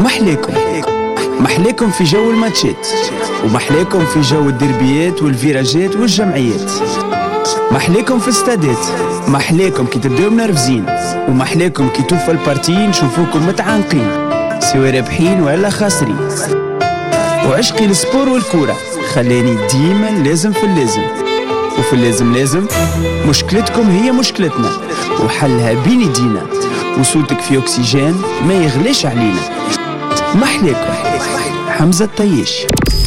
محليكم في جو الماتشات، ومحليكم في جو الدربيات والفيراجات والجمعيات، محليكم في استادات، محليكم كي تبداو منرفزين، ومحليكم كي توفى البارتيين نشوفوكم متعانقين سواء رابحين ولا خاسرين. وعشقي السبور والكورة خلاني ديما لازم في اللازم، وفي اللازم لازم مشكلتكم هي مشكلتنا وحلها بين يدينا، وصوتك في أكسجين ما يغلاش علينا. محليكم حمزة الطياشي.